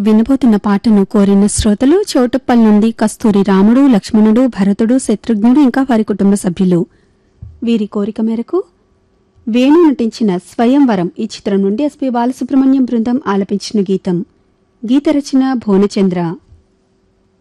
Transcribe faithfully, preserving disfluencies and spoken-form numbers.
వినబోతున్న పాటను కోరిన శ్రోతలు చోటుప్పల్ నుండి కస్తూరి రాముడు, లక్ష్మణుడు, భరతుడు, శత్రుఘ్నుడు ఇంకా వారి కుటుంబ సభ్యులు. వీరి కోరిక మేరకు వేణు నటించిన స్వయంవరం ఈ చిత్రం నుండి ఎస్పీ బాలసుబ్రహ్మణ్యం బృందం ఆలపించిన గీతం. గీత రచన భువనచంద్ర.